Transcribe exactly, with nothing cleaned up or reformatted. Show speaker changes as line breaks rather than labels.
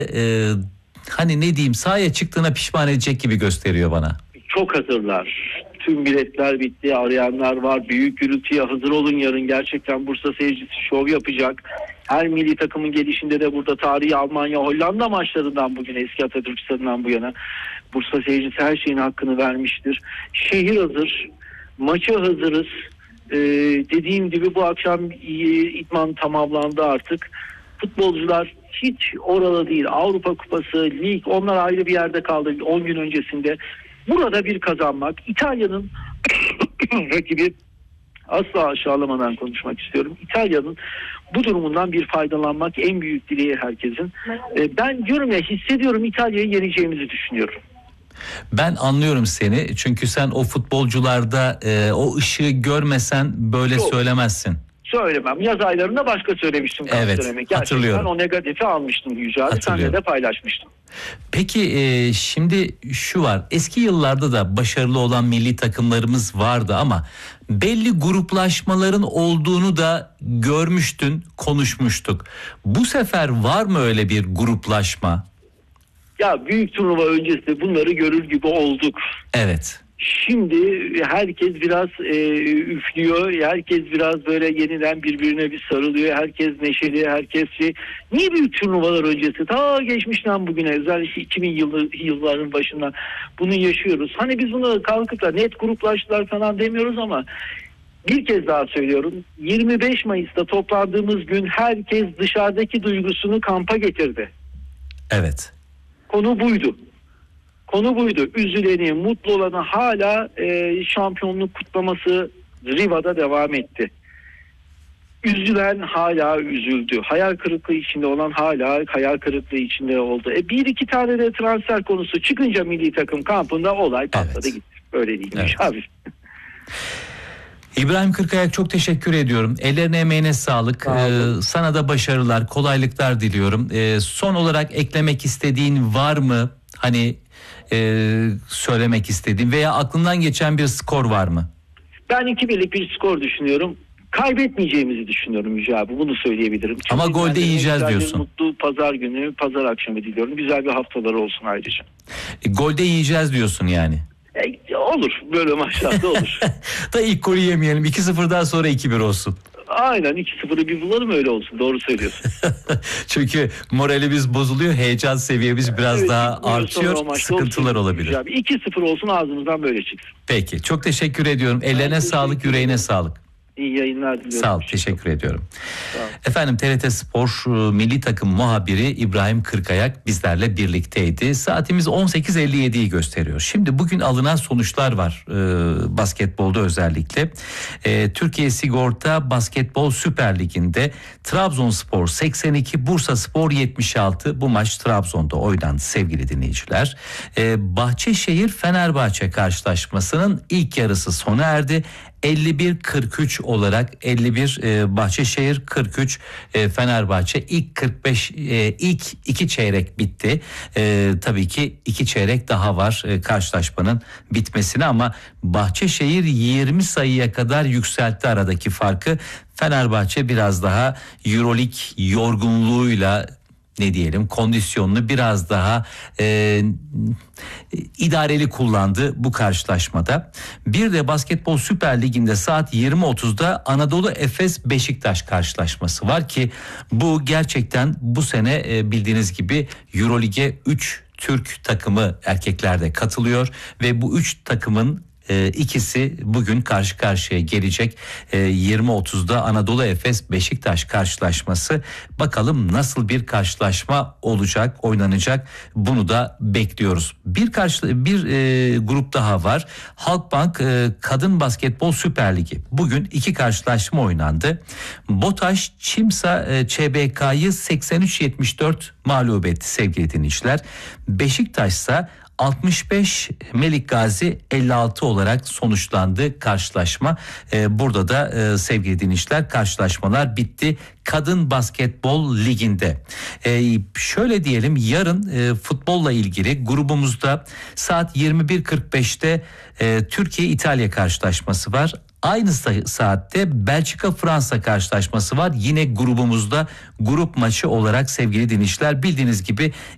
e, hani ne diyeyim, sahaya çıktığına pişman edecek gibi gösteriyor bana.
Çok hazırlar. Tüm biletler bitti. Arayanlar var. Büyük gürültüye hazır olun yarın. Gerçekten Bursa seyircisi şov yapacak. Her milli takımın gelişinde de burada tarihi Almanya, Hollanda maçlarından bugün eski Atatürk Stadı'ndan bu yana Bursa seyircisi her şeyin hakkını vermiştir. Şehir hazır. Maça hazırız. Ee, dediğim gibi bu akşam idman tamamlandı artık. Futbolcular hiç oralı değil. Avrupa Kupası, lig, onlar ayrı bir yerde kaldı on gün öncesinde. Burada bir kazanmak, İtalya'nın rakibi, asla aşağılamadan konuşmak istiyorum. İtalya'nın bu durumundan bir faydalanmak en büyük dileği herkesin. Ee, ben diyorum ya, hissediyorum, İtalya'yı yeneceğimizi düşünüyorum.
Ben anlıyorum seni, çünkü sen o futbolcularda e, o ışığı görmesen böyle Yok. söylemezsin.
Söylemem. Yaz aylarında başka söylemiştim.
Evet, hatırlıyorum.
O negatifi almıştım Yüce abi. Senle de paylaşmıştım.
Peki e, şimdi şu var. Eski yıllarda da başarılı olan milli takımlarımız vardı ama belli gruplaşmaların olduğunu da görmüştün, konuşmuştuk. Bu sefer var mı öyle bir gruplaşma?
Ya büyük turnuva öncesinde bunları görür gibi olduk.
Evet.
Şimdi herkes biraz e, üflüyor, herkes biraz böyle yeniden birbirine bir sarılıyor, herkes neşeli, herkes şey. Niye büyük turnuvalar öncesi? Ta geçmişten bugüne, özellikle iki bin yılı, yılların başından bunu yaşıyoruz. Hani biz bunu kalkıp da net gruplaştılar falan demiyoruz ama bir kez daha söylüyorum. yirmi beş Mayıs'ta toplandığımız gün herkes dışarıdaki duygusunu kampa getirdi.
Evet.
Konu buydu. Konu buydu. Üzüleni, mutlu olanı hala e, şampiyonluk kutlaması Riva'da devam etti. Üzülen hala üzüldü. Hayal kırıklığı içinde olan hala hayal kırıklığı içinde oldu. E, bir iki tane de transfer konusu çıkınca milli takım kampında olay patladı
evet.
gitti. Öyle değilmiş
evet.
abi.
İbrahim Kırkayak, çok teşekkür ediyorum. Ellerine emeğine sağlık. Ee, sana da başarılar, kolaylıklar diliyorum. Ee, son olarak eklemek istediğin var mı? Hani e, söylemek istediğin veya aklından geçen bir skor var mı?
Ben iki birlik bir skor düşünüyorum. Kaybetmeyeceğimizi düşünüyorum Yüce abi. Bunu söyleyebilirim. Çünkü
ama golde yiyeceğiz diyorsun.
Mutlu pazar günü, pazar akşamı diliyorum. Güzel bir haftaları olsun ayrıca.
E, golde yiyeceğiz diyorsun yani.
E, olur. Böyle maçlarda olur.
Da ilk golü yemeyelim. iki sıfırdan sonra iki bir olsun.
Aynen, iki sıfırı bir bulalım, öyle olsun. Doğru söylüyorsun.
Çünkü moralimiz bozuluyor. Heyecan seviyemiz biraz evet, daha artıyor. Sıkıntılar olabilir.
iki sıfır olsun, ağzımızdan böyle çıksın.
Peki. Çok teşekkür ediyorum. Ellerine ben sağlık, yüreğine sağlık.
İyi yayınlar diliyorum.
Sağ ol, teşekkür ediyorum. Efendim, T R T Spor Milli Takım muhabiri İbrahim Kırkayak bizlerle birlikteydi. Saatimiz on sekiz elli yediyi gösteriyor. Şimdi bugün alınan sonuçlar var e, basketbolda özellikle. E, Türkiye Sigorta Basketbol Süper Ligi'nde Trabzonspor seksen iki, Bursaspor yetmiş altı. Bu maç Trabzon'da oynandı sevgili dinleyiciler. E, Bahçeşehir Fenerbahçe karşılaşmasının ilk yarısı sona erdi. elli bir kırk üç olarak elli bir e, Bahçeşehir, kırk üç e, Fenerbahçe. İlk kırk beş e, ilk iki çeyrek bitti. E, tabii ki iki çeyrek daha var e, karşılaşmanın bitmesine, ama Bahçeşehir yirmi sayıya kadar yükseltti aradaki farkı. Fenerbahçe biraz daha Euroleague yorgunluğuyla, ne diyelim, kondisyonunu biraz daha e, idareli kullandı bu karşılaşmada. Bir de Basketbol Süper Ligi'nde saat yirmi otuzda Anadolu Efes Beşiktaş karşılaşması var ki bu gerçekten bu sene e, bildiğiniz gibi Euroleague'e üç Türk takımı erkeklerde katılıyor ve bu üç takımın E, ikisi bugün karşı karşıya gelecek. E, yirmi otuzda Anadolu Efes Beşiktaş karşılaşması. Bakalım nasıl bir karşılaşma olacak, oynanacak, bunu da bekliyoruz. Bir karşı bir e, grup daha var. Halkbank e, Kadın Basketbol Süper Ligi. Bugün iki karşılaşma oynandı. BOTAŞ Çimsa e, Ç B K'yı seksen üç yetmiş dört mağlup etti sevgili dinleyiciler. Beşiktaş ise altmış beş, Melik Gazi elli altı olarak sonuçlandı karşılaşma. Ee, burada da e, sevgili dinleyiciler, karşılaşmalar bitti Kadın Basketbol Ligi'nde. Ee, şöyle diyelim, yarın e, futbolla ilgili grubumuzda saat yirmi bir kırk beşte e, Türkiye-İtalya karşılaşması var. Aynı saatte Belçika-Fransa karşılaşması var. Yine grubumuzda grup maçı olarak sevgili dinleyiciler, bildiğiniz gibi